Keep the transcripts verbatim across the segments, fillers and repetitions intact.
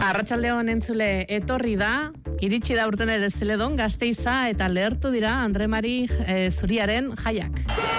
Arratsaldeon entzule, etorri da, iritsi da urten ere Zeledon, Gasteiza eta lehertu dira Andre Mari e, Zuriaren jaiak.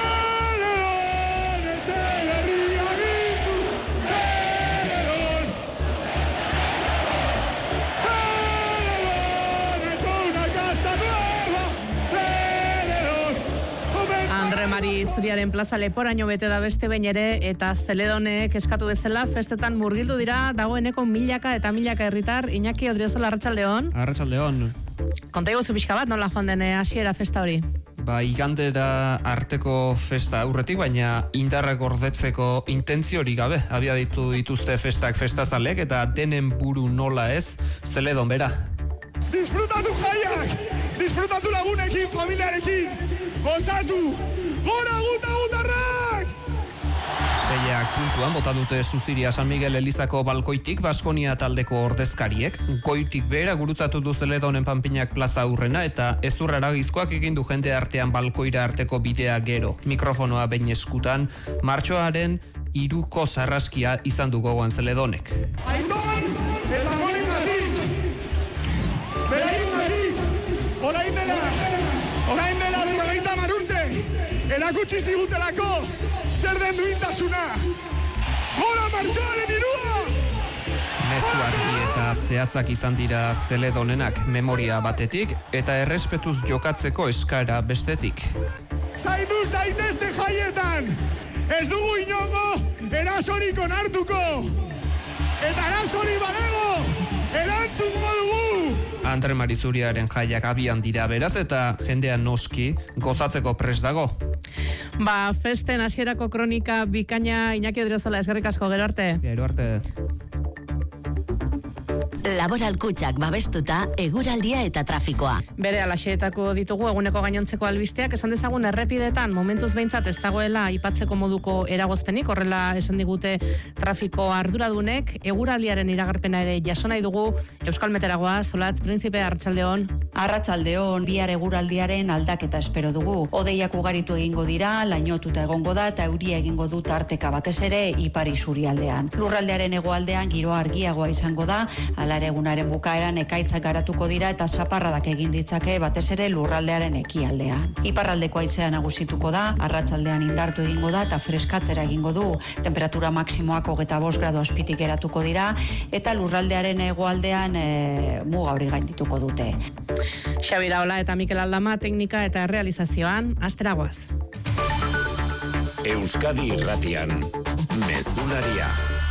Andre Mari Zuriaren plaza leporaino bete da beste behin ere, eta Zeledonek eskatu bezala festetan murgildu dira dagoeneko milaka eta milaka herritar. Iñaki Odriozola, arratsaldeon. Arratsaldeon. Konta iguzu pixka bat, nola joan den hasiera festa hori? Ba, igandera arteko festa aurretik, baina indarrak gordetzeko intentziorik gabe. Abia ditu dituzte festak festazalek, eta denen buru nola ez, Zeledon bera. Disfrutatu jaiak, disfrutatu lagunekin, familiarekin, gozatu, gora guta gutarrak! Seiak puntuan bota dute Zuziria San Miguel Elizako balkoitik Baskonia taldeko ordezkariek. Goitik behera gurutzatu du Zeledonen Panpinak plaza aurrena eta ezurraragizkoak egin du jende artean balkoira arteko bidea gero. Mikrofonoa behin eskutan, martxoaren hiruko sarraskia izan du gogoan Zeledonek. Aiton, eta morin gatik! Berain gatik! Orain dela! Orain dela berrogeita marurte! Erakutsi zigutelako! Zer den duintasuna! Gora martxoaren irua! Mezu argi eta zehatzak izan dira Zeledonenak memoria batetik eta errespetuz jokatzeko eskara bestetik. Zaindu zaitezte jaietan! Ez dugu inongo erasorik onartuko! Eta erasori balego! Erantzungo dugu! Andre Mari Zuriaren jaiak abian dira beraz eta jendean noski gozatzeko prest dago. Ba, festen hasierako kronika bikaina. Iñaki Odriozola, eskerrik asko, gero arte. Gero arte. Laboral Kutxak babestuta eguraldia eta trafikoa. Bere alaxeetako ditugu eguneko gainontzeko albisteak, esan dezagun errepidetan momentuz behintzat ez dagoela aipatzeko moduko eragozpenik, horrela esan digute trafiko arduradunek. Eguraldiaren iragarpena ere jaso nahi dugu. Euskal Meteragoa, Zolatz, Prinzipe, arratsaldeon. Arratsaldeon, bihar eguraldiaren aldaketa espero dugu. Hodeiak ugaritu egingo dira, lainotuta egongo da eta euria egingo du tarteka batez ere ipar isurialdean. Lurraldearen hegoaldean giroa argiagoa izango da, ala ere egunaren bukaeran ekaitzak garatuko dira eta zaparradak egin ditzake batez ere lurraldearen ekialdean. Iparraldeko haizea nagusituko da, arratsaldean indartu egingo da eta freskatzera egingo du. Temperatura maksimoak hogeita bost gradu azpitik geratuko dira eta lurraldearen hegoaldean e, muga hori gaindituko dute. Xabi Iraola eta Mikel Aldama teknika eta errealizazioan, asteragoaz. Euskadi Irratian, Mezularia,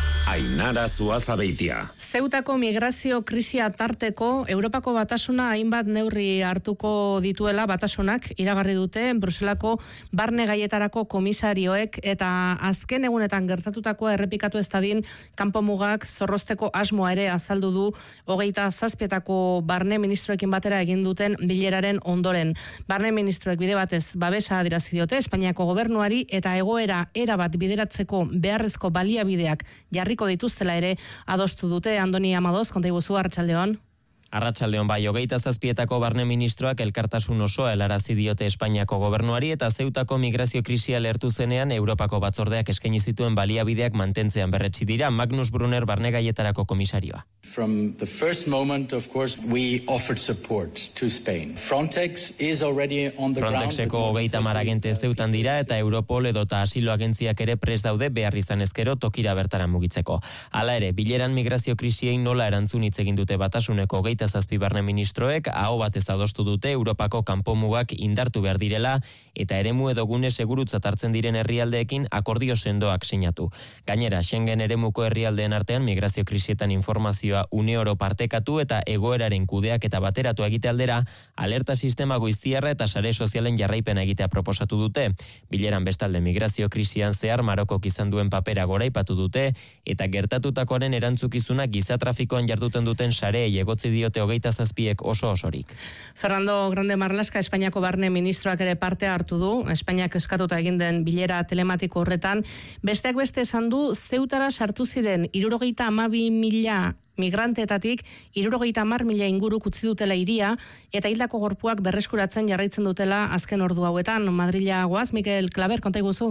Ainara Zuazabeitia. Zeutako migrazio krisia tarteko Europako Batasuna hainbat neurri hartuko dituela Batasunak iragarri dute Bruselako barne gaietarako komisarioek, eta azken egunetan gertatutako errepikatu ez dadin kanpomugak zorrozteko asmoa ere azaldu du hogeita zazpietako barne ministroekin batera egin duten bileraren ondoren. Barne ministroek bide batez babesa adierazi diote Espainiako gobernuari eta egoera erabat bideratzeko beharrezko baliabideak jarriko dituztela ere adostu dute. Andoni Amadoz, konta iguzu, arratsaldeon. Arratsaldeon bai, hogeita zazpietako barne ministroak elkartasun osoa helarazi diote Espainiako gobernuari eta Zeutako migrazio krisia lehertu zenean Europako batzordeak eskaini zituen baliabideak mantentzean berretsi dira. Magnus Brunner barne gaietarako komisarioa. From the first moment, of course, we offered support to Spain. Frontex is already on the ground. Frontexeko hogeita hamar agente Zeutan dira eta Europol edota asilo agentziak ere prest daude behar izan ezkero tokira bertara mugitzeko. Hala ere, bileran migrazio krisiei nola erantzun hitz egin dute Batasuneko hogeita zazpi barne ministroek aho batez adostu dute Europako kanpomugak indartu behar direla eta eremu edo gune segurutzat hartzen diren herrialdeekin akordio sendoak sinatu. Gainera, Schengen eremuko herrialdeen artean migrazio krisietan informazioa uneoro partekatu eta egoeraren kudeak eta bateratu egite aldera, alerta sistema goiztiarra eta sare sozialen jarraipena egitea proposatu dute. Bileran bestalde migrazio krisian zehar Marokok izan duen papera goraipatu dute eta gertatutakoaren erantzukizuna giza trafikoan jarduten duten sareei egotzi diote hogeita zazpiek oso osorik. Fernando Grande Marlaska, Espainiako barne ministroak ere parte hartu du, Espainiak eskatuta egin den bilera telematiko horretan, besteak beste esan du Zeutara sartu ziren hirurogeita hamabi mila migranteetatik hirurogeita hamar mila inguru utzi dutela hiria eta hildako gorpuak berreskuratzen jarraitzen dutela azken ordu hauetan. Madrila goaz, Mikel Klaber, konta iguzu.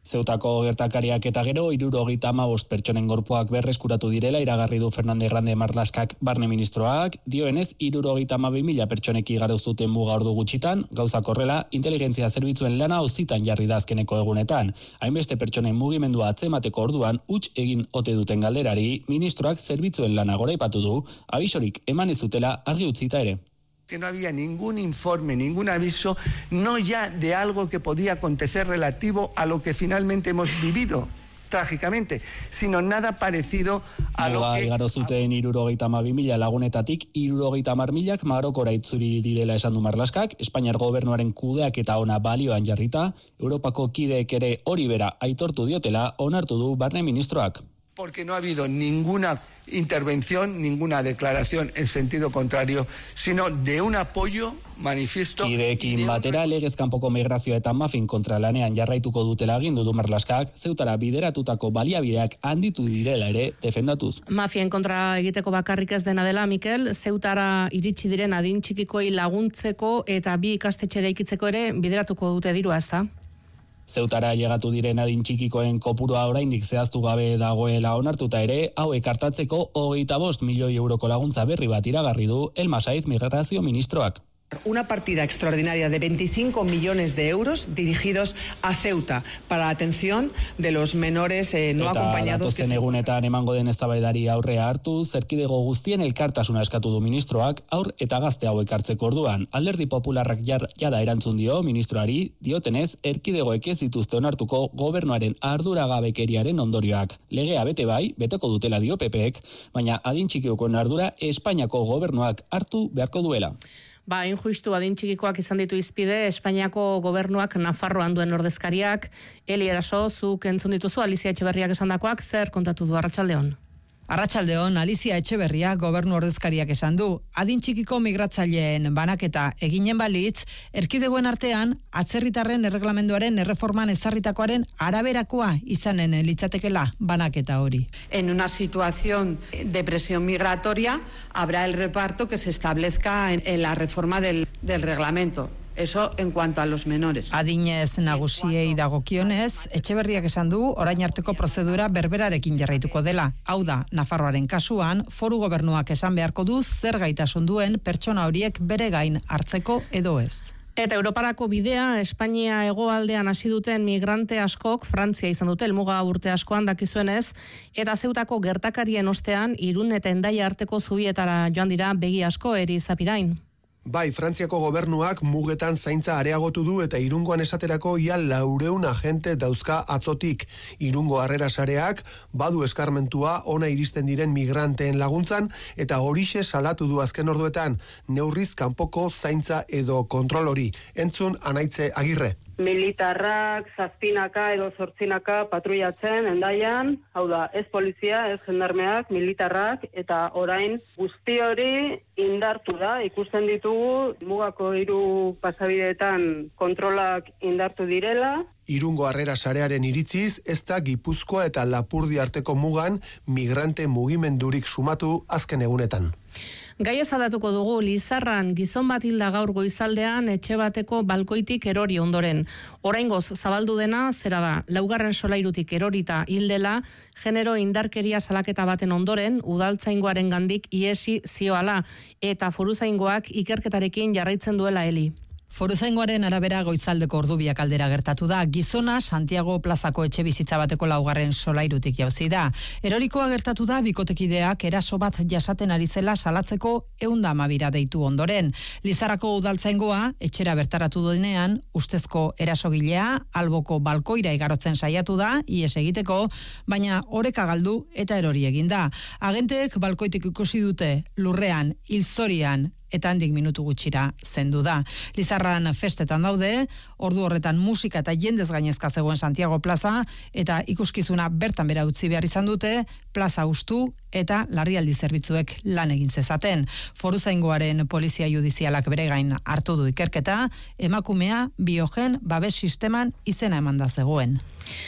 Zeutako gertakariak eta gero, hirurogeita hamabost pertsonen gorpuak berreskuratu direla iragarri du Fernande Grande Marlaskak barne ministroak, dioenez hirurogeita hamabi mila pertsoneki igaro zuten muga ordu gutxitan, gauzak horrela, inteligentzia zerbitzuen lana auzitan jarri da azkeneko egunetan. Hainbeste pertsonen mugimendua atzemateko orduan huts egin ote duten galderari, ministroak zerbitzuen lana goraipatu du, abisorik eman ez dutela argi utzita ere. Que no había ningún informe, ningún aviso, no ya de algo que podía acontecer relativo a lo que finalmente hemos vivido, trágicamente, sino nada parecido a lo que... Igaro zuten hirurogeita hamabi mila lagunetatik hirurogeita hamar milak Marokora itzuri direla esan du Marlaskak, Espainiar gobernuaren kudeak eta ona balioan jarrita, Europako kideek ere hori bera aitortu diotela onartu du barne ministroak. Porque no ha habido ninguna intervención, ninguna declaración en sentido contrario, sino de un apoyo manifiesto. Kideekin batera legez kanpoko migrazioa eta mafin kontra lanean jarraituko dutela agindu du Marlaskak, Zeutara bideratutako baliabideak handitu direla ere defendatuz. Mafien kontra egiteko bakarrik ez dena dela, Mikel, Zeutara iritsi diren adin txikikoi laguntzeko eta bi ikastetxera ikitzeko ere bideratuko dute dirua, ezta? Zeutara llegatu diren adin txikikoen kopurua oraindik zehaztu gabe dagoela onartuta ere, hauek hartatzeko hogeita bost milioi euroko laguntza berri bat iragarri du Elma Saiz migrazio ministroak. Una partida extraordinaria de veinticinco millones de euros dirigidos a Ceuta para la atención de los menores eh, no eta acompañados. Eta egunetan emango den eztabaidari aurrea hartu, zerkidego guztien elkartasuna eskatu du ministroak, aur eta gazte hauek hartzeko orduan. Alderdi Popularrak jar, jada erantzun dio ministroari, diotenez, erkidegoek ez dituzte onartuko gobernuaren arduragabekeriaren ondorioak. Legea bete bai, beteko dutela dio P Pek, baina adin txikiokoen ardura Espainiako gobernuak hartu beharko duela. Ba, injustu adin txikikoak izan ditu izpide, Espainiako gobernuak Nafarroan duen ordezkariak, Eli Eraso, zuk entzun dituzu, Alizia Etxeberriak esandakoak, zer kontatu du Arratsaldeon? Arratsaldeon, Alizia Etxeberria gobernu ordezkariak esan du, adin txikiko migratzaileen banaketa eginen balitz, erkidegoen artean, atzerritarren erreglamenduaren erreforman ezarritakoaren araberakoa izanen litzatekela banaketa hori. En una situación de presión migratoria, habrá el reparto que se establezca en, en la reforma del, del reglamento. Eso en cuanto a los menores. Adinez nagusiei dagokionez, Etxeberriak esan du orain arteko prozedura berberarekin jarraituko dela. Hau da, Nafarroaren kasuan, foru gobernuak esan beharko du zer gaitasun duen pertsona horiek bere gain hartzeko edo ez. Eta Europarako bidea, Espainia hegoaldean hasi duten migrante askok, Frantzia izan dute, helmuga urte askoan dakizuenez, eta Zeutako gertakarien ostean, Irun eta Hendaia arteko zubietara joan dira begi asko eri Zapirain. Bai, Frantziako gobernuak mugetan zaintza areagotu du eta Irungoan esaterako ia laureun agente dauzka atzotik. Irungo harrera sareak badu eskarmentua ona iristen diren migranteen laguntzan eta horixe salatu du azken orduetan neurriz kanpoko zaintza edo kontrol hori. Entzun Anaitze Agirre. Militarrak, zazpinaka edo zortzinaka patruiatzen Hendaian, hau da, ez polizia, ez jendarmeak, militarrak, eta orain guzti hori indartu da, ikusten ditugu, mugako hiru pasabideetan kontrolak indartu direla. Irungo harrera sarearen iritziz, ez da Gipuzkoa eta Lapurdi arteko mugan migrante mugimendurik sumatu azken egunetan. Gai ezadatuko dugu, Lizarran gizon bat hilda gaur goizaldean etxe bateko balkoitik erori ondoren. Oraingoz zabaldu dena, zera da, laugarren solairutik erorita hildela, genero indarkeria salaketa baten ondoren, udaltzaingoaren gandik iesi zioala, eta foruzaingoak ikerketarekin jarraitzen duela Eli. Foruzaingoaren arabera goizaldeko ordubiak aldera gertatu da, gizona Santiago plazako etxe bizitza bateko laugarren solairutik jauzi da. Erorikoa gertatu da, bikotekideak eraso bat jasaten ari zela salatzeko ehunda hamabira deitu ondoren. Lizarrako udaltzaingoa, etxera bertaratu denean, ustezko erasogilea, alboko balkoira igarotzen saiatu da, ies egiteko, baina oreka galdu eta erori egin da. Agenteek balkoitik ikusi dute, lurrean, hilzorian, eta handik minutu gutxira zendu da. Lizarran festetan daude, ordu horretan musika eta jendez gainezka zegoen Santiago plaza, eta ikuskizuna bertan bera utzi behar izan dute, plaza hustu eta larrialdi zerbitzuek lan egin zezaten. Foruzaingoaren polizia judizialak bere gain hartu du ikerketa, emakumea biogen babes sisteman izena emanda zegoen.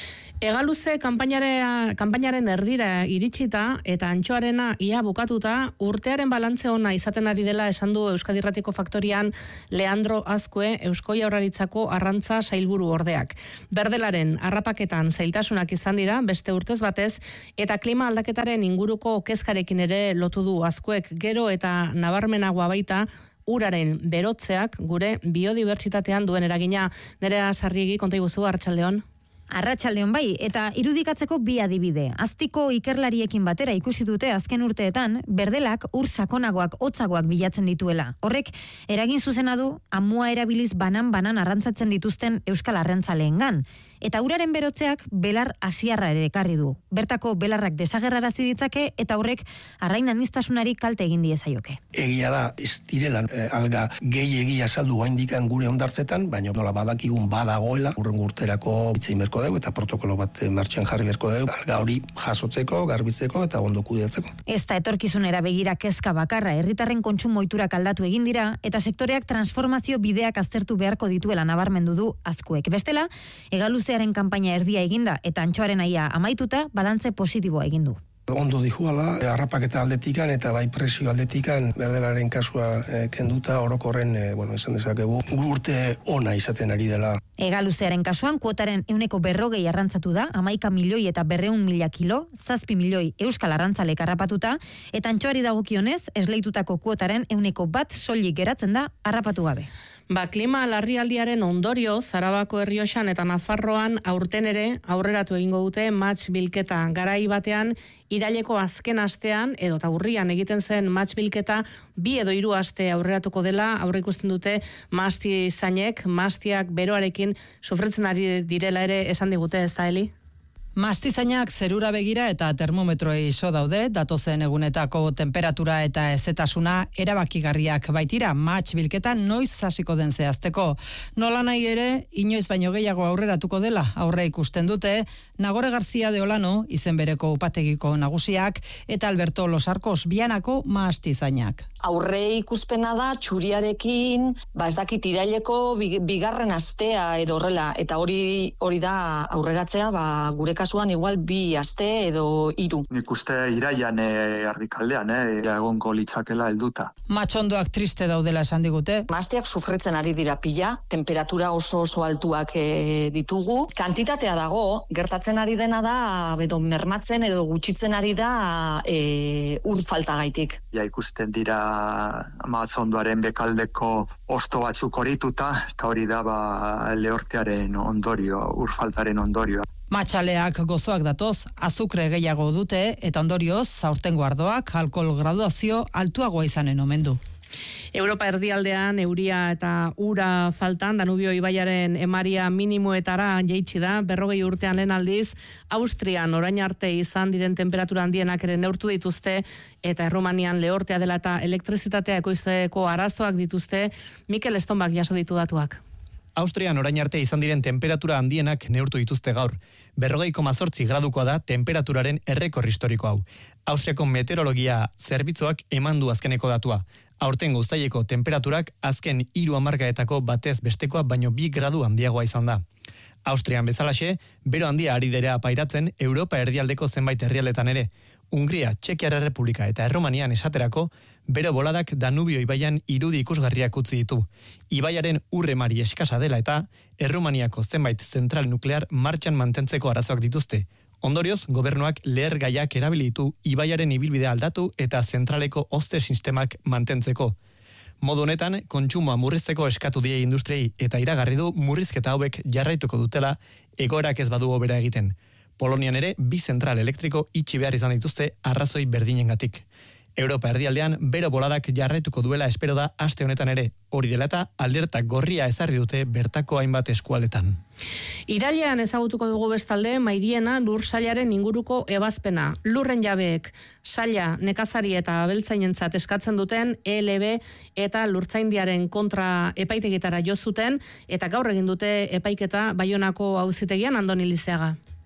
Egaluze kanpainaren erdira iritsita eta antxoarena ia bukatuta, urtearen balantze ona izaten ari dela esan du Euskadi Irratiko Faktorian Leandro Azkue, Eusko Jaurlaritzako arrantza sailburu ordeak. Berdelaren harrapaketan zailtasunak izan dira beste urtez batez eta klima aldaketaren inguruko kezkarekin ere lotu du Azkuek, gero eta nabarmenagoa baita uraren berotzeak gure biodibertsitatean duen eragina. Nerea Sarriegi, konta iguzu, Arratsaldeon. Arratsaldeon bai, eta irudikatzeko bi adibide. Aztiko ikerlariekin batera ikusi dute azken urteetan, berdelak ur sakonagoak, hotzagoak bilatzen dituela. Horrek, eragin zuzena du, amua erabiliz banan-banan arrantzatzen dituzten euskal arrantzaleengan. Eta uraren berotzeak belar asiarra ere ekarri du. Bertako belarrak desagerrarazi ditzake eta horrek arrain aniztasunari kalte egin diezaioke. Egia da, ez direla eh, alga gehi egia saldu gaindikan gure ondartzetan, baina nola badakigun badagoela, urrengo urterako hitzein berko dugu eta protokolo bat martxan jarri berko dugu, alga hori jasotzeko, garbitzeko eta ondo kudeatzeko. Ez da etorkizunera begira kezka bakarra, herritarren kontsumo ohiturak aldatu egin dira eta sektoreak transformazio bideak aztertu beharko dituela nabarmendu du Azkuek. Bestela, egaluze kanpaina erdia eginda eta antxoaren aia amaituta, balantze positiboa egin du. Ondo dijuala, harrapaketa aldetikan eta bai presio aldetikan berdelaren kasua e, kenduta orokorren, e, bueno, esan dezakegu, urte ona izaten ari dela. Egaluzearen kasuan, kuotaren euneko berrogei arrantzatu da, hamaika milioi eta berreun mila kilo, zazpi milioi euskal arrantzalek harrapatuta, eta antxoari dagokionez, esleitutako kuotaren euneko bat soilik geratzen da harrapatu gabe. Ba, klima larrialdiaren ondorioz, Arabako Errioxan eta Nafarroan aurten ere aurreratu egingo dute match bilketa. Garai batean, iraileko azken astean, edo eta urrian egiten zen match bilketa, bi edo hiru aste aurreratuko dela, aurre ikusten dute mahasti zainek, mahastiak beroarekin sufritzen ari direla ere esan digute, ez da, Eli? Mastizainak zerura begira eta termometroei iso daude, datozen egunetako temperatura eta ezetasuna erabakigarriak baitira, match bilketa noiz hasiko den zehazteko. Nola nahi ere, inoiz baino gehiago aurreratuko dela, aurre ikusten dute, Nagore García de Olano, izen bereko upategiko nagusiak, eta Alberto Los Arcos Bianako mastizainak. Aurre ikuspena da txuriarekin, ba ez dakit iraileko bigarren astea edo horrela, eta hori hori da aurreratzea, ba gure kasuan igual bi aste edo hiru. Nik uste iraian e, ardikaldean, e, egongo litzakela helduta. Matxondoak triste daudela esan digute. Mahastiak sufritzen ari dira pila, temperatura oso oso altuak e, ditugu. Kantitatea dago, gertatzen ari dena da, edo mermatzen edo gutxitzen ari da e, ur faltagaitik. Ja ikusten dira Matzondoaren bekaldeko osto batzuk horituta, eta hori da ba, lehortearen ondorio, urfaltaren ondorioa. Matxaleak gozoak datoz, azukre gehiago dute, eta ondorioz, aurtengo ardoak, alkohol graduazio altuagoa izanen omen du. Europa erdialdean euria eta ura faltan, Danubio ibaiaren emaria minimoetara jaitsi da, berrogei urtean lehen aldiz, Austrian orain arte izan diren temperatura handienak ere neurtu dituzte, eta Errumanian lehortea dela eta elektrizitatea ekoizteko arazoak dituzte. Mikel Estonbak jaso ditu datuak. Austrian orain arte izan diren temperatura handienak neurtu dituzte gaur. Berrogei koma zortzi gradukoa da temperaturaren errekor historiko hau. Austriako meteorologia zerbitzuak eman du azkeneko datua. Aurtengo uztaileko temperaturak azken hiru hamarkadetako batez bestekoa baino bi gradu handiagoa izan da. Austrian bezalaxe, bero handia ari dira pairatzen Europa erdialdeko zenbait herrialdetan ere. Hungria, Txekiar Errepublika eta Erromanian esaterako, bero boladak Danubio ibaian irudi ikusgarriak utzi ditu. Ibaiaren urremari eskasa dela eta Erromaniako zenbait zentral nuklear martxan mantentzeko arazoak dituzte. Ondorioz, gobernuak lehergaiak erabili ditu ibaiaren ibilbidea aldatu eta zentraleko hozte sistemak mantentzeko. Modu honetan, kontsumoa murrizteko eskatu die industriei eta iragarri du murrizketa hauek jarraituko dutela egoerak ez badu hobera egiten. Polonian ere, bi zentral elektriko itxi behar izan dituzte arrazoi berdinengatik. Europa erdialdean bero boladak jarraituko duela espero da aste honetan ere, hori dela eta alerta gorria ezarri dute bertako hainbat eskualdetan. Irailean ezagutuko dugu bestalde Mairiena lur sailaren inguruko ebazpena. Lurren jabeek saila nekazari eta abeltzainentzat eskatzen duten E L B eta lurtzaindiaren kontra epaitegitara jo zuten eta gaur egin dute epaiketa Baionako auzitegian. Andoni Lizeaga.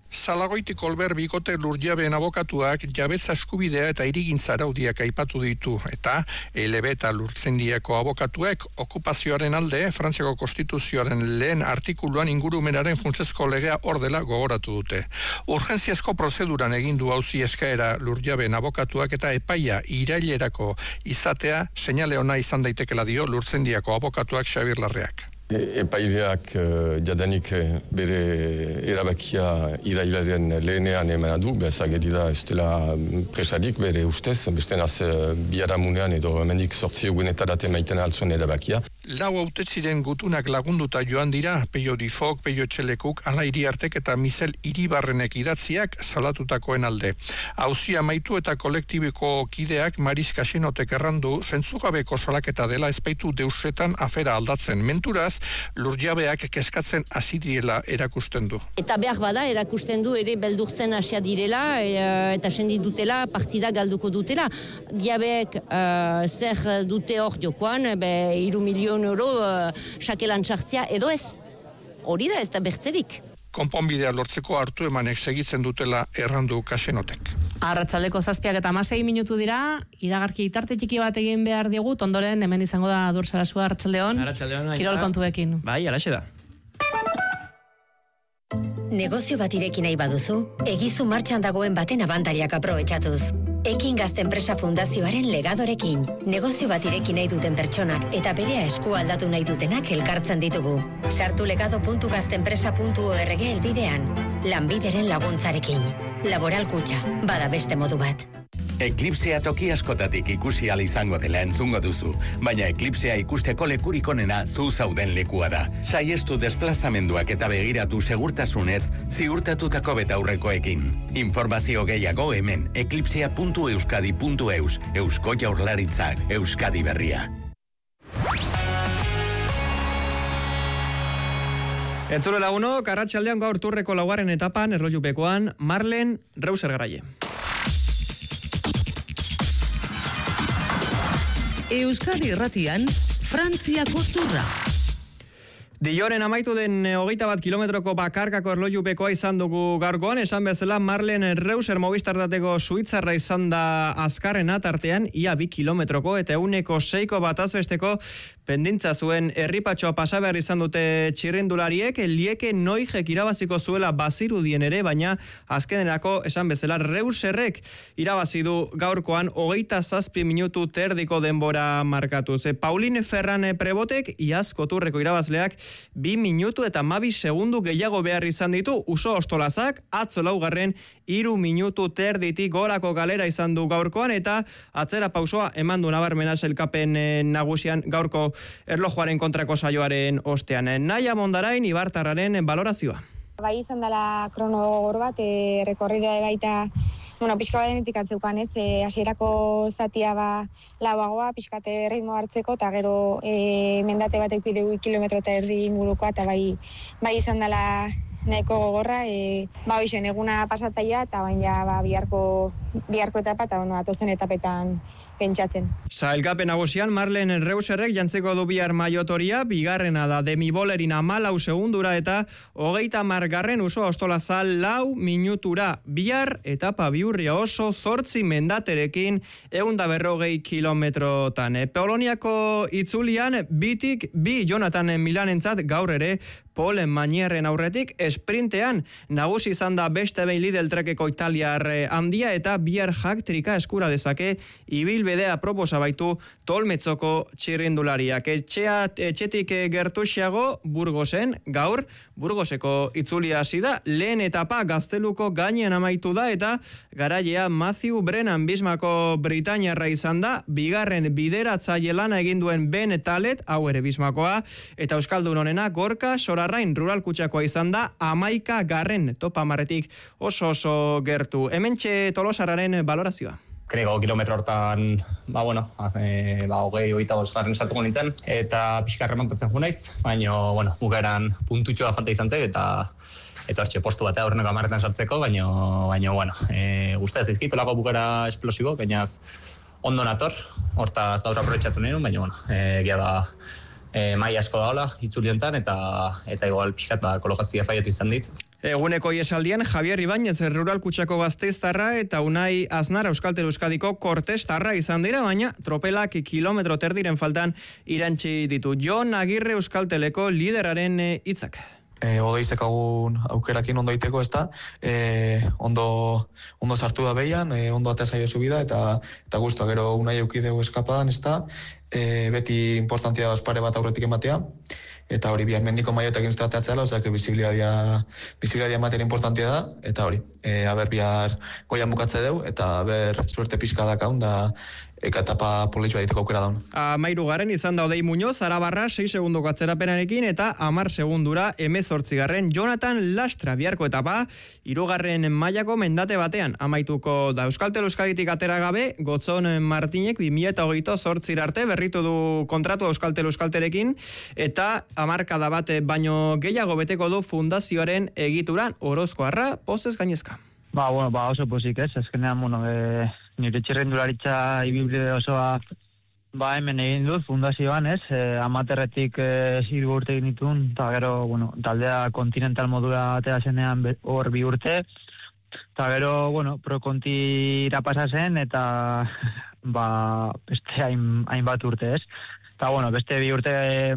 Zalagoiti Kolber bikote lurjabeen abokatuak jabetza eskubidea eta irigintza araudiak aipatu ditu, eta L B eta Lurtzendiako abokatuek okupazioaren alde Frantziako Konstituzioaren lehen artikuluan ingurumenaren funtsezko legea hor dela gogoratu dute. Urgentziazko prozeduran egin du auzi eskaera lurjabeen abokatuak eta epaia irailerako izatea seinale ona izan daitekela dio Lurtzendiako abokatuak Xabier Larreak. Epaileak uh, jadanik bere erabakia irailaren lehenean eman du, bezageri da ez dela presarik bere ustez, beste naz uh, biharamunean edo hemendik sortzi egunetarat emaiten altzuen erabakia. Lau hautetziren gutunak lagunduta joan dira, Peio Difok, Peio Etxelekuk, Ana Iriartek eta Mizel Iribarrenek idatziak salatutakoen alde. Auzia amaitu eta kolektibiko kideak Maris Kasinotek errandu, zentzugabeko salaketa dela ezpaitu deusetan afera aldatzen. Menturaz, lurjabeak kezkatzen hasi direla erakusten du. Eta behar bada erakusten du ere beldurtzen hasia direla e, eta sendi dutela partida galduko dutela. Diabeek uh, zer dute hor jokoan, be, iru milion euro uh, sakelan txartzia edo ez. Hori da ez da bertzerik. Konponbidea lortzeko hartu emanek segitzen dutela errandu Kasenotek. Arratsaldeko zazpiak eta hamasei minutu dira, iragarki itarte txiki bat egin behar digut, ondoren hemen izango da Dur Sarasua, Arratsaldeon. Arratsaldeon. Kirol kontuekin. Bai, alaxe da. Negozio bat ireki nahi baduzu, egizu martxan dagoen baten abantailak aprobetxatuz. Ekin Gazte Enpresa Fundazioaren legadorekin. Negozio bat ireki nahi duten pertsonak eta berea esku aldatu nahi dutenak elkartzen ditugu. Sartu legado puntu gaztenpresa puntu org elbidean. Lanbideren laguntzarekin. Laboral Kutxa, bada beste modu bat. Eklipsea toki askotatik ikusi ahal izango dela entzungo duzu, baina eklipsea ikusteko lekurik onena zu zauden lekua da. Saiestu desplazamenduak eta begiratu segurtasunez ziurtatutako betaurrekoekin. Informazio gehiago hemen eklipsea puntu euskadi puntu eus, Eusko Jaurlaritzak, Euskadi Berria. Entzule lagunok, arratsaldean gaur Turreko laugarren etapan erlojupekoan Marlen Reuser Garaie. Euskadi Irratian, Frantziako Turra. Dioren amaitu den hogeita bat kilometroko bakarkako erlojupekoa izan dugu gaurkoan, esan bezala Marlen Reuser Movistardateko suitzarra izan da azkarrena tartean, ia bi kilometroko eta euneko seiko bat azbesteko pendintza zuen herripatxoa pasabehar izan dute txirrindulariek, lieke noijek irabaziko zuela bazirudien ere, baina azkenerako esan bezala Reuserrek irabazi du gaurkoan hogeita zazpi minutu terdiko denbora markatuz. Pauline Ferran Prebotek, iazko Turreko irabazleak, bi minutu eta mabi segundu gehiago behar izan ditu. Uso Ostolazak atzo laugarren hiru minutu terditik gorako galera izan du gaurkoan eta atzera pausoa eman du nabarmena sailkapen nagusian gaurko erlojuaren kontrako saioaren ostean. Naia Mondarain Ibartarraren balorazioa. Bai izan dela krono gogor bat, e, rekorridea baita, bueno, pixka bat denetik atzeukan ez, e, hasierako zatia ba lauagoa, pixkate ritmo hartzeko, eta gero e, mendate bat eukidegu kilometro eta erdi ingurukoa, eta bai, bai izan dela nahiko gogorra, e, ba hoxen eguna pasataia, eta baina ba, biharko, biharko etapa, eta bueno, atozen etapetan pentsatzen. Sailkapen nagusian Marlen Reuserrek jantzeko du bihar maiotoria, bigarrena da demibolerin amalau segundura eta hogeita margarren Uso Ostolazal lau minutura. Bihar etapa biurria oso zortzi mendaterekin eunda berrogei kilometrotan. Poloniako itzulian bitik bi Jonathan Milanentzat gaur ere Polen Manierren aurretik esprintean nagusi izan da beste behin Lidl trekeko italiar handia eta bihar jaktrika eskura dezake ibilbidea proposa baitu Tolmetzoko txirrindulariak. Etxea, etxetik gertuxiago Burgosen gaur Burgoseko itzulia hasi da, lehen etapa Gazteluko gainean amaitu da eta garailea Matthew Brennan Bismako Britainiarra izan da, bigarren bideratzaile lana egin duen Ben Talet, hau ere Bismakoa, eta euskaldun honena Gorka Sorarrain Rural Kutxakoa izan da, amaika garren topa marretik oso oso gertu. Hementxe Tolosarraren balorazioa. Krego kilometro hortan, ba bueno, e, ba hogei, hogeita bosgarren sartuko nintzen, eta pixka remontatzen jo naiz, baina, bueno, bukaeran puntutxoa falta izan zen, eta eta hortxe postu batea aurreneko hamarretan sartzeko, baina, baina, bueno, e, guztia zaizkit, olako bukara esplosibo, gainaz ondo nator, hortaz daura aprobetxatu nahi, baina, bueno, e, egia da, e, mai asko da hola, itzuli honetan, eta, eta igual pixkat, ba, kolokazia faiatu izan dit. Eguneko iesaldian Javier Ibañez Rural Kutxako Gasteiztarra eta Unai Aznara Euskaltel Euskadiko Kortestarra izan dira, baina tropelak kilometro terdiren faltan irantzi ditu. Jon Agirre Euskalteleko lideraren hitzak. E, Odei zekagun aukerakin ondo iteko, ez da, e, ondo, ondo sartu da behian, e, ondo atea zaio subida, eta, eta guztua, gero Unai eukideu eskapadan, ez da, e, beti importantia da ospare bat aurretik ematea, eta hori bihar mendiko maiotekin uste ateatzela, osea, que bizibilidadia, bizibilidadia ematen importantia da, eta hori, e, haber bihar goian bukatze deu, eta haber suerte pixka dakaun, da eka etapa politxua diteko aukera daun. Amairu garen izan da Odei Muñoz, Arabarra sei segundoko atzerapenarekin eta hamar segundura hemezortzi garren Jonathan Lastra biharko etapa, hirugarren mailako mendate batean amaituko da. Euskaltel Euskaditik atera gabe, Gotzon Martinek bi mila hogeita zortzira arte berritu du kontratu Euskaltel Euskalterekin, eta hamarkada bat baino gehiago beteko du fundazioaren egituran. Orozkoarra, pozez gainezka. Ba, bueno, ba, oso pozik ez, azkenean, bueno, e, nire txirrendularitza ibibide osoa ba hemen egin dut, fundazioan ez, e, amaterretik e, hiru urte egin ditun, eta gero, bueno, taldea kontinental modura atera zenean hor bi urte, eta gero, bueno, pro kontira pasa zen, eta ba, beste hain, hainbat urte ez, eta bueno, beste bi urte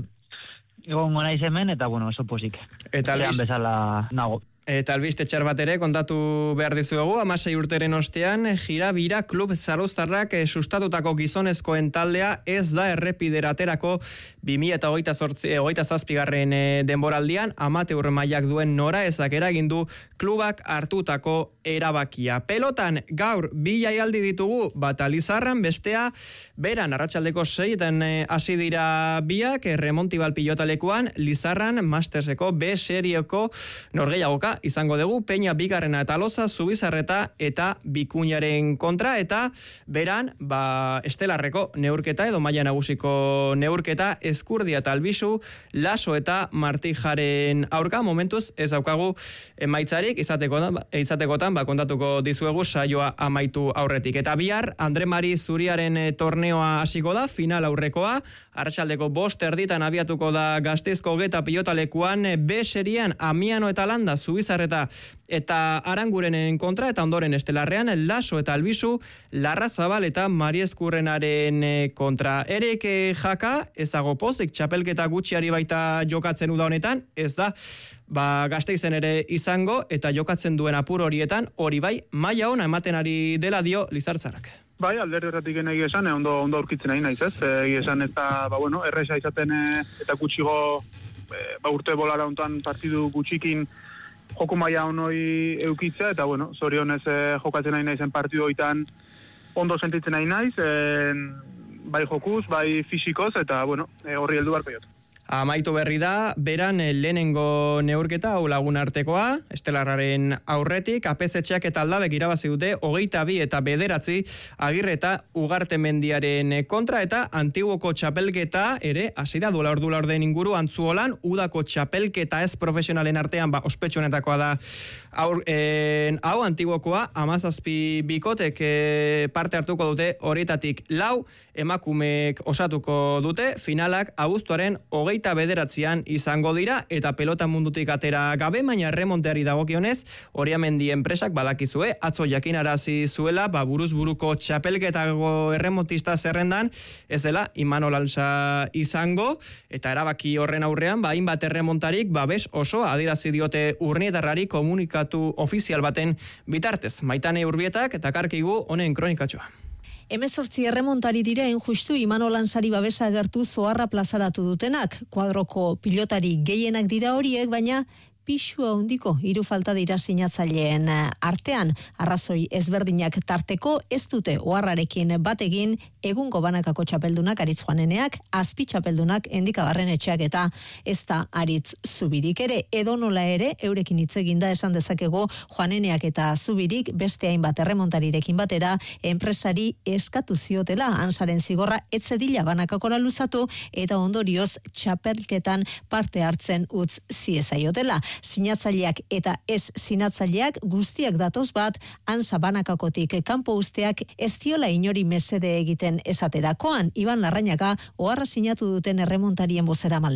egongo naiz hemen, eta bueno, oso pozik. Eta albiz... bezala nago. Eta albiste txar bat ere kontatu behar dizuegu, hamasei urteren ostean, Gira Bira Klub Zaroztarrak sustatutako gizonezkoen taldea ez da errepideraterako bi mila hogeita zazpigarren denboraldian, amateur mailak duen nora ezak eragindu klubak hartutako erabakia. Pelotan gaur bi jaialdi ditugu, bata Lizarran, bestea beran arratsaldeko seietan hasi dira biak, Remontibal pilotalekuan, Lizarran Masterseko B serioko norgehiagoka izango dugu, Peña bigarrena eta Loza, Zubizarreta eta Bikuñaren kontra, eta beran, ba, estelarreko neurketa edo maila nagusiko neurketa, Eskurdia eta Albizu, Laso eta Martijaren aurka, momentuz ez daukagu emaitzarik, izatekotan, izatekotan ba, kontatuko dizuegu saioa amaitu aurretik. Eta bihar, Andre Mari Zuriaren torneoa hasiko da, final aurrekoa, arratsaldeko bost erditan abiatuko da Gasteizko Geta pilotalekuan, B serian Amiano eta Landa, Zubizarreta eta Arangurenen kontra, eta ondoren estelarrean Laso eta Albizu, Larrazabal eta Mariezkurrenaren kontra. Erek Jaka, ezago pozik, txapelketa gutxiari baita jokatzen uda honetan, ez da, ba, Gasteizen ere izango, eta jokatzen duen apur horietan, hori bai, maila ona ematen ari dela dio Lizartzarak. Bai, alderdi horretik nahi esan, ondo, ondo aurkitzen nahi naiz, ez? Egi esan ez da, ba, bueno, erresa izaten eta gutxigo, ba, urte bolara hontan partidu gutxikin joku maila honoi eukitzea, eta, bueno, zorionez eh, jokatzen nahi naizen partidu hoitan ondo sentitzen nahi naiz, eh, bai jokuz, bai fisikoz, eta, bueno, eh, horri heldu barpeiot. Amaitu berri da, beran lehenengo neurketa, hau lagun artekoa, estelarraren aurretik, apezetxeak eta aldabek irabazi dute, hogeita bi eta bederatzi, Agirre eta Ugarte Mendiaren kontra, eta Antiguoko txapelketa, ere, hasi da duela ordu laurden inguru, Antzuolan, udako txapelketa ez profesionalen artean, ba, ospetsuenetakoa da, aur, en, hau Antiguokoa, amazazpi bikotek e, parte hartuko dute, horietatik lau, emakumeek osatuko dute, finalak abuztuaren hogeita bederatzean izango dira, eta pelota mundutik atera gabe, baina remonteari dagokionez, Oriamendi enpresak badakizue, atzo jakinarazi zuela, ba, buruz buruko txapelketago erremontista zerrendan, ez dela, Imanol Alsa izango, eta erabaki horren aurrean, ba, hainbat erremontarik, babes oso, adirazi diote Urnietarrari komunikatu ofizial baten bitartez. Maitane Urbietak, eta karkigu honen kronikatxoa. Hemezortzi erremontari dira injustu Imanol Ansari babesa agertu zoharra plazaratu dutenak. Kuadroko pilotari gehienak dira horiek, baina pixua hondiko hiru falta dira sinatzaileen artean. Arrazoi ezberdinak tarteko ez dute oharrarekin bat egin egungo banakako txapeldunak Aritz Juaneneak, azpi txapeldunak Endikabarren etxeak eta ez da Aritz Zubirik ere. Edo nola ere, eurekin hitz eginda esan dezakego Juaneneak eta Zubirik beste hainbat erremontarirekin batera enpresari eskatu ziotela Ansaren zigorra etzedila banakakora luzatu eta ondorioz txapelketan parte hartzen utz ziezaiotela. Sinatzaileak eta ez sinatzaileak guztiak datoz bat, Ansa banakakotik kanpo usteak ez diola inori mesede egiten esaterakoan. Iban Larrañaga oharra sinatu duten erremontarien bozeramalea.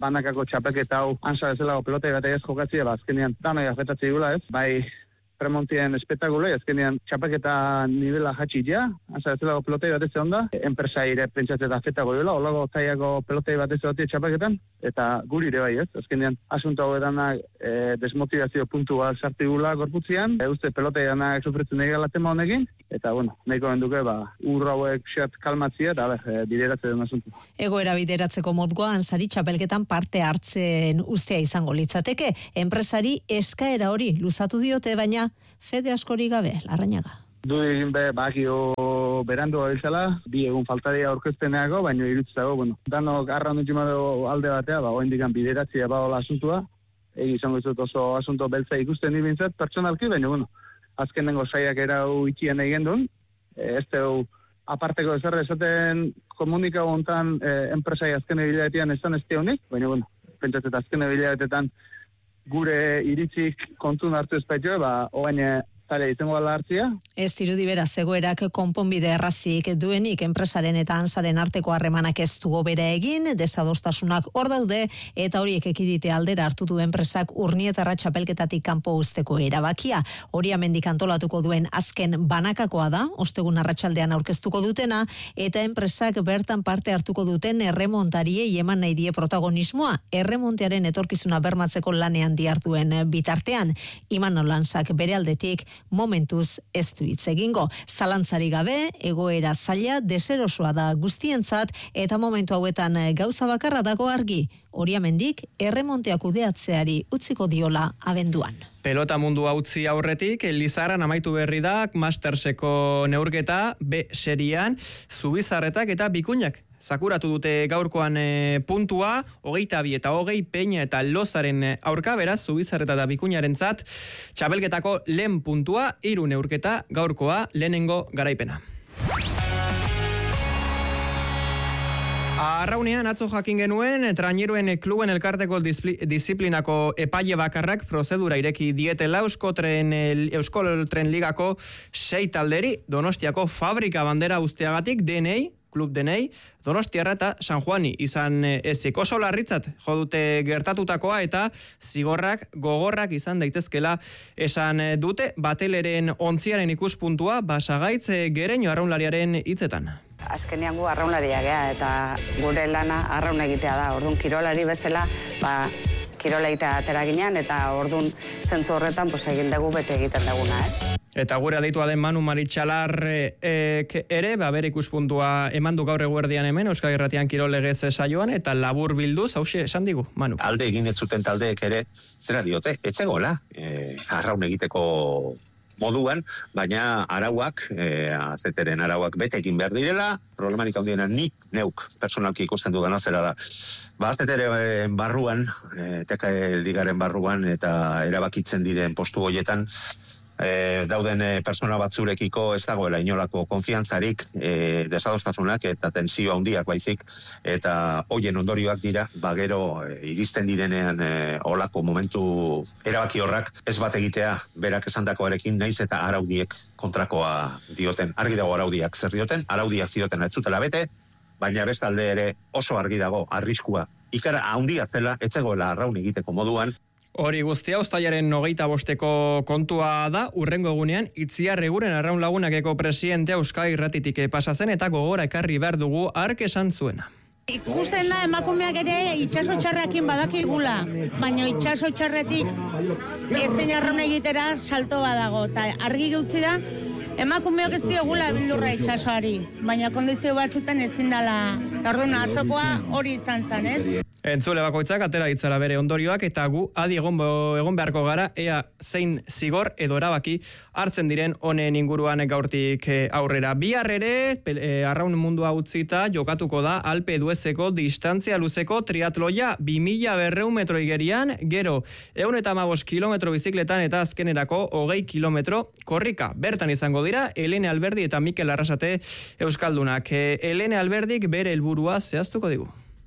banakako txapelketa hau ansa bezalago pelota bat ez jokatzea, ba, azkenean danoi afektatzea digula, ez? Bai, premontien espektakulo, azkenean txapelketa nivela jatxitea, ansa bezalago pelota bat ez onda, enpresa ire pentsatzea da afektago dela, olago taiako pelota bat ez otie txapelketan, eta guri ere bai, ez? Azkenean asunto hau edanak e, desmotivazio puntua sartu digula gorputzian, e, uste pelota edanak sufritzen egala tema honekin, eta, bueno, nahiko benduke, ba, urra hauek xeat kalmatzia, eta, ber, e, bideratze den asuntu. Egoera bideratzeko modgoa ansari txapelketan parte hartzen ustea izango litzateke, enpresari eskaera hori luzatu diote, baina fede askori gabe, Larrañaga. Du egin be, bakio berandu gabiltzala, bi egun faltaria aurkezteneako, baina irutzago, bueno, danok arraun dugu alde batea, ba, oendikan bideratzia baola asuntua, egi izango izut oso asunto beltza ikusten ibintzat, pertsonalki, baina, bueno, azkenengo saiak erau itxien egin duen, e, ez teu aparteko ezarra esaten komunika gontan e, enpresai azken ebilaetean esan ez honik, baina, bueno, pentsatzet azken ebilaetetan gure iritzik kontun hartu ez baitio, ba, oain tale izango gala hartzia. Ez dirudi beraz egoerak konponbide errazik duenik enpresaren eta ansaren arteko harremanak ez du bere egin, desadostasunak hor daude, eta horiek ekidite aldera hartu du enpresak Urnietarra txapelketatik kanpo usteko erabakia. Hori amendik antolatuko duen azken banakakoa da, ostegun arratsaldean aurkeztuko dutena, eta enpresak bertan parte hartuko duten erremontariei eman nahi die protagonismoa, erremontearen etorkizuna bermatzeko lanean diarduen bitartean. Imanol Lansak bere aldetik momentuz ez du hitz egingo. Zalantzari gabe, egoera zaila deserosoa da guztientzat, eta momentu hauetan gauza bakarra dago argi, Oriamendik erremontea kudeatzeari utziko diola abenduan. Pelota mundua utzi aurretik, Lizaran amaitu berri da Masterseko neurketa B serian, Zubizarretak eta Bikuñak sakuratu dute gaurkoan e, puntua, hogeita bi eta hogei, Peña eta Lozaren aurka, beraz, Zubizarreta eta Bikuñarentzat txapelketako lehen puntua, hiru neurketa, gaurkoa lehenengo garaipena. Arraunean atzo jakin genuen, traineruen kluben elkarteko disiplinako epaile bakarrak prozedura ireki dietela Eusko Tren, Eusko Tren Ligako sei talderi, Donostiako fabrika bandera usteagatik denei, klub denei, Donostiarra eta San Juani izan ezik. Oso larritzat jodute gertatutakoa eta zigorrak gogorrak izan daitezkela esan dute, Bateleren ontziaren ikuspuntua Basagaitz Gereño arraunlariaren hitzetan. Azkenean gu arraunlaria gea eta gure lana arraun egitea da. Orduan kirolari bezala, ba, kirola egitea atera ginean eta orduan zentzu horretan pues, egin dugu bete egiten duguna, ez? Eta gure adeitua den Manu Maritxalar e, ere, ba, bere ikuspuntua eman du gaur eguerdian hemen, Euskal Irratian kirol legez saioan, eta labur bilduz, hause, esan digu, Manu. Alde egin ez zuten taldeek ere, zera diote, etzegola, e, arraun egiteko moduan, baina arauak, e, azeteren arauak bete egin behar direla, problemarik handiena nik neuk personalki ikusten dudana zera da. Ba, azeteren barruan, e, teka ligaren barruan, eta erabakitzen diren postu hoietan, E, dauden e, persona batzurekiko ez dagoela inolako konfiantzarik, e, desadostasunak eta tensio handiak baizik, eta hoien ondorioak dira, bagero e, iristen direnean e, olako momentu erabaki horrak ez bat egitea berak esandakoarekin naiz eta araudiek kontrakoa dioten. Argi dago araudiak zer dioten, araudiak zioten ez zutela bete, baina bestalde ere oso argi dago arriskua. Ikara handia zela, etzegoela arraun egiteko moduan. Hori guztia, uztailaren hogeita bosteko kontua da, urrengo egunean, Itziar Eguren arraun lagunakeko presidentea Euskal Irratitik pasa zen eta gogora ekarri behar dugu ark esan zuena. Ikusten da emakumeak ere itxaso txarrekin badakigula, baina itxaso txarretik ezin arraun egitera salto badago, eta argi gautzi da, emakumeok ez diogula bildurra itxasoari, baina kondizio batzutan ezin dela, eta orduan atzokoa hori izan zen, ez? Entzule bakoitzak atera ditzara bere ondorioak eta gu adi egon, egon beharko gara ea zein zigor edo erabaki hartzen diren honen inguruan gaurtik aurrera. Bihar ere e, arraun mundua utzita jokatuko da Alpe d'Huezeko distantzia luzeko triatloia bi mila berrehun metro igerian, gero ehun eta hamabost kilometro bizikletan eta azkenerako hogei kilometro korrika. Bertan izango dira Elene Alberdi eta Mikel Arrasate euskaldunak. Elene Alberdik bere helburua zehaztuko digu.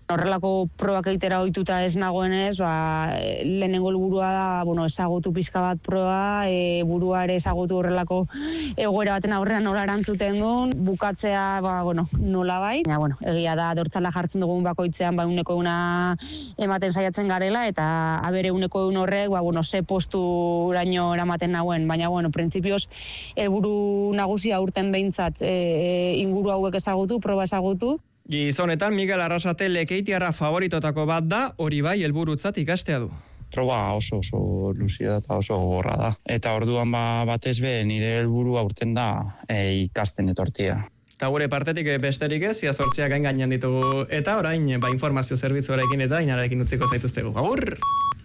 Horrelako probak egitera ohituta ez nagoenez, ba, lehenengo helburua da, bueno, ezagutu pizka bat proba, e, burua ere ezagutu horrelako egoera baten aurrean nola erantzuten duen, bukatzea, ba, bueno, nola bai. Ja, bueno, egia da, dortzala jartzen dugun bakoitzean, ba, uneko una ematen saiatzen garela, eta abere uneko un horrek, ba, bueno, ze postu uraino eramaten nagoen, baina, bueno, printzipioz, helburu nagusia urten behintzat e, inguru hauek ezagutu, proba ezagutu. Gizonetan Miguel Arrasate lekeitiarra favoritotako bat da, hori bai helburutzat ikastea du. Proba oso oso luzia eta oso gogorra da. Eta orduan ba, batez be nire helburua urten da e, ikasten etortia. Eta gure partetik besterik ez, ia zortziak gain gainean ditugu. Eta orain, ba, informazio zerbitzuarekin eta inarekin utziko zaituztegu. Agur!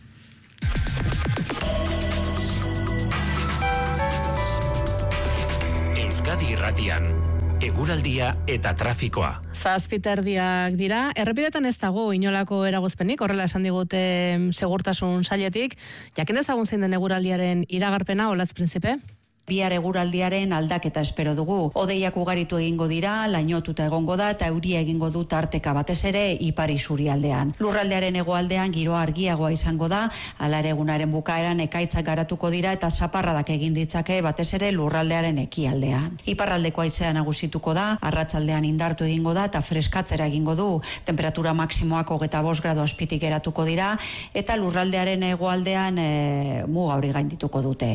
Euskadi Irratian, eguraldia eta trafikoa. Zazpiterdiak dira, errepidetan ez dago inolako eragozpenik, horrela esan digute segurtasun sailetik. Jakin dezagun zein den eguraldiaren iragarpena, Olatz Prinzipe? Bihar eguraldiaren aldaketa espero dugu. Hodeiak ugaritu egingo dira, lainotuta egongo da eta euria egingo du tarteka batez ere ipar isurialdean. Lurraldearen hegoaldean giroa argiagoa izango da, hala ere egunaren bukaeran ekaitzak garatuko dira eta zaparradak egin ditzake batez ere lurraldearen ekialdean. Iparraldeko haizea nagusituko da, arratsaldean indartu egingo da eta freskatzera egingo du. Temperatura maksimoak hogeita bost gradu azpitik geratuko dira eta lurraldearen hegoaldean e, muga hori gaindituko dute.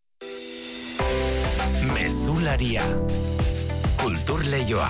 Mezularia. Kultur leioa.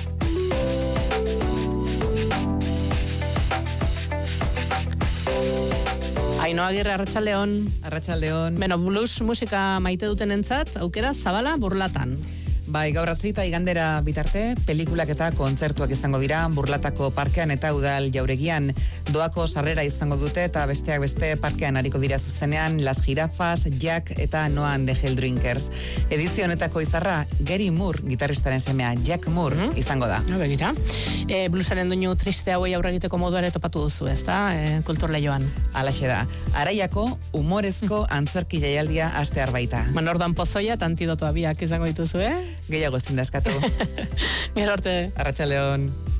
Ainhoa Agirre, Arratsaldeon. Arratsaldeon. Beno, blues musika maite duten entzat, aukera zabala Burlatan. Bai, gaur hasita igandera bitarte, pelikulak eta kontzertuak izango dira Burlatako parkean eta udal jauregian. Doako sarrera izango dute eta besteak beste parkean ariko dira zuzenean Las Jirafas, Jack eta Noan the Helldrinkers. Edizio honetako izarra Gary Moore, gitarristaren semea Jack Moore, mm-hmm. izango da. No, begira. E, bluesaren duinu triste hauei aurre egiteko moduare topatu duzu, ezta? E, kultur leioan. Alaxe da. Araiako humorezko antzerki jaialdia astear baita. Manordan pozoia eta antidotoa biak izango dituzu, eh? Gehiago ezin da eskatu. Gero arte. Arratsaldeon.